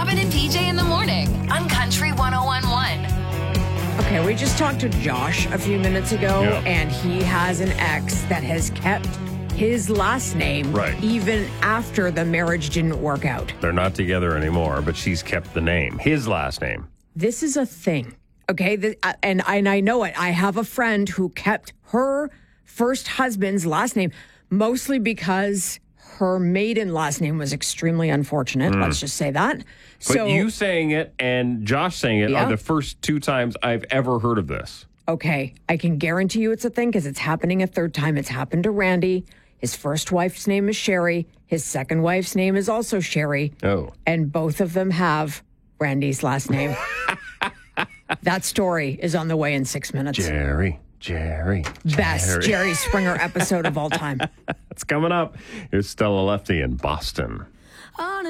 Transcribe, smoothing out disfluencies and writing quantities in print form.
Robin and PJ in the morning on Country 101.1. Okay, we just talked to Josh a few minutes ago, Yeah. and he has an ex that has kept his last name even after the marriage didn't work out. They're not together anymore, but she's kept the name, his last name. This is a thing, okay? And I know it. I have a friend who kept her first husband's last name, mostly because her maiden last name was extremely unfortunate. Let's just say that. But you saying it and Josh saying it are the first two times I've ever heard of this. Okay, I can guarantee you it's a thing because it's happening a third time. It's happened to Randy. His first wife's name is Sherry. His second wife's name is also Sherry. Oh. And both of them have Randy's last name. That story is on the way in 6 minutes. Jerry. Best Jerry Springer episode of all time. That's coming up. Here's Stella Lefty in Boston.